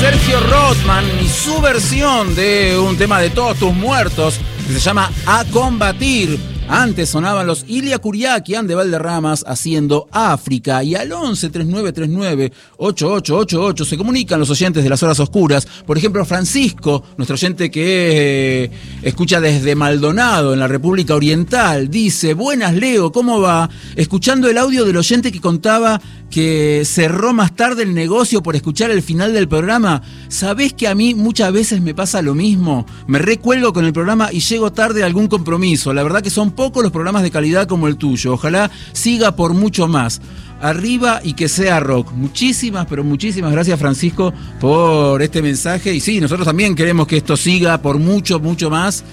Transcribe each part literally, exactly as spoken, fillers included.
Sergio Rothman y su versión de un tema de Todos tus muertos que se llama A Combatir. Antes sonaban los Ilia Kuriakian de Valderramas haciendo África, y al once treinta y nueve treinta y nueve ocho ocho ocho ocho se comunican los oyentes de las horas oscuras. Por ejemplo, Francisco, nuestro oyente que eh, escucha desde Maldonado en la República Oriental, dice: buenas, Leo, ¿cómo va? Escuchando el audio del oyente que contaba que cerró más tarde el negocio por escuchar el final del programa. ¿Sabés que a mí muchas veces me pasa lo mismo? Me recuelgo con el programa y llego tarde a algún compromiso. La verdad que son pocos los programas de calidad como el tuyo. Ojalá siga por mucho más. Arriba y que sea rock. Muchísimas, pero muchísimas gracias, Francisco, por este mensaje. Y sí, nosotros también queremos que esto siga por mucho, mucho más.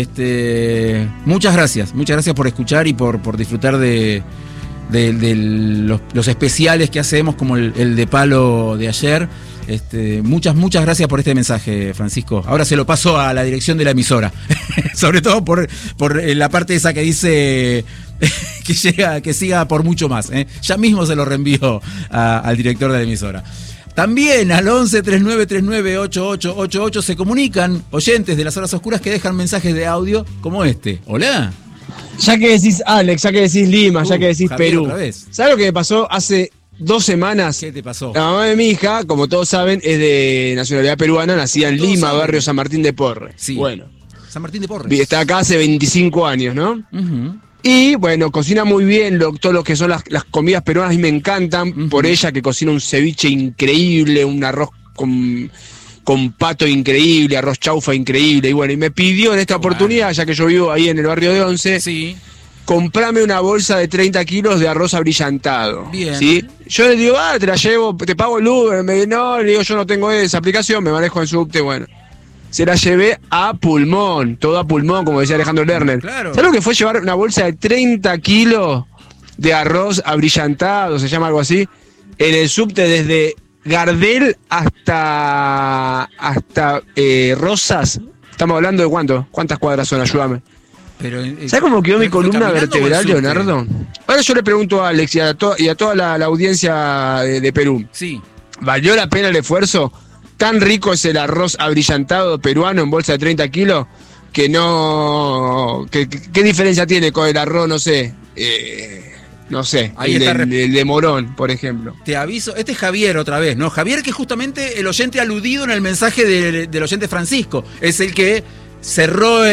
Este, muchas gracias. Muchas gracias por escuchar y por, por disfrutar de... de, de los, los especiales que hacemos, como el, el de Palo de ayer. Este, muchas, muchas gracias por este mensaje, Francisco. Ahora se lo paso a la dirección de la emisora. Sobre todo por, por la parte esa que dice que llega, que siga por mucho más, ¿eh? Ya mismo se lo reenvío a, al director de la emisora. También al once treinta y nueve treinta y nueve ocho ocho ocho ocho se comunican oyentes de las horas oscuras que dejan mensajes de audio como este. Hola. Ya que decís Alex, ya que decís Lima, uh, ya que decís Javier, Perú. otra vez. ¿Sabes lo que me pasó hace dos semanas? ¿Qué te pasó? La mamá de mi hija, como todos saben, es de nacionalidad peruana, nacida en Lima, saben. Barrio San Martín de Porres. Sí. Bueno. San Martín de Porres. Está acá hace veinticinco años, ¿no? Uh-huh. Y bueno, cocina muy bien, lo, todo lo que son las, las comidas peruanas, y me encantan. Uh-huh. Por ella, que cocina un ceviche increíble, un arroz con... con pato increíble, arroz chaufa increíble, y bueno, y me pidió en esta bueno. oportunidad, ya que yo vivo ahí en el barrio de Once, sí. comprame una bolsa de treinta kilos de arroz abrillantado. Bien. ¿Sí? Yo le digo, ah, te la llevo, te pago el Uber. Me dice, no, le digo, yo no tengo esa aplicación, me manejo en subte, bueno. Se la llevé a pulmón, todo a pulmón, como decía Alejandro Lerner. Claro. ¿Sabes lo que fue llevar una bolsa de treinta kilos de arroz abrillantado, se llama algo así, en el subte desde Gardel hasta hasta eh, Rosas? Estamos hablando de cuánto, cuántas cuadras son, ayúdame. Pero, eh, ¿sabes cómo quedó mi columna vertebral, Leonardo? Ahora yo le pregunto a Alex y a, to- y a toda la, la audiencia de, de Perú. Sí. ¿Valió la pena el esfuerzo? ¿Tan rico es el arroz abrillantado peruano en bolsa de treinta kilos que no... que, que, ¿qué diferencia tiene con el arroz, no sé... Eh, No sé, ahí el, está de, el de Morón, por ejemplo. Te aviso, este es Javier otra vez, ¿no? Javier, que es justamente el oyente aludido en el mensaje de, del oyente Francisco. Es el que cerró el